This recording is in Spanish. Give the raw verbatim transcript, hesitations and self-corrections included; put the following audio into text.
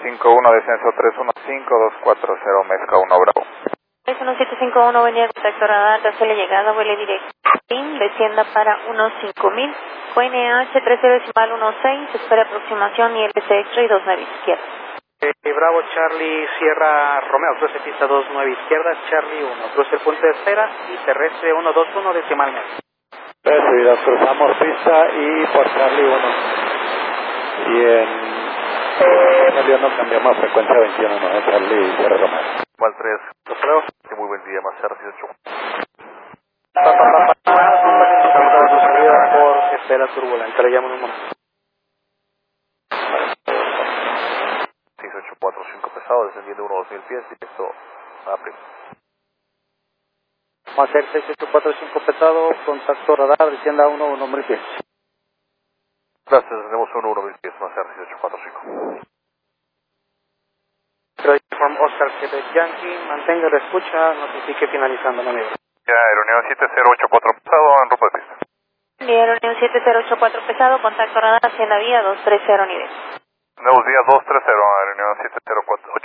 cinco uno, descenso tres uno cinco dos cuatro cero, mezcla uno Bravo. tres uno siete cinco uno, buen día, contacto radar, hacerle llegada, vuele directo, descienda para cinco mil, O N H tres cero decimal uno seis, espera aproximación y L C extra y dos nueve izquierda. Eh, Bravo Charlie Sierra Romeo, cruce pista dos nueve izquierda, Charlie uno, cruce el punto de espera y terrestre uno dos uno decimal medio. Recibido, cruzamos pista y por Charlie uno. Y en Charlie uno cambiamos a frecuencia veintiuno, ¿no? Charlie Sierra Romeo. Igual tres. Lo creo. Sí, muy buen día, más R dieciocho. Por espera turbulenta, le llamo en un momento. seis ocho cuatro cinco pesado, descendiendo uno dos mil pies, directo a prima. Vamos a hacer seis ocho cuatro cinco pesado, contacto radar, descienda uno uno mil pies. Gracias, tenemos uno uno mil pies, más R dieciocho cuatro cinco. From Oscar Quebec Yankee, mantenga la escucha, notifique finalizando maniobra. Ya, Aeroneo siete cero ocho cuatro pesado, en rumbo de pista. Aeroneo siete cero ocho cuatro pesado, contacto radar, hacienda vía dos tres cero nivel. Nuevos días dos tres cero, Aeroneo siete cero cuatro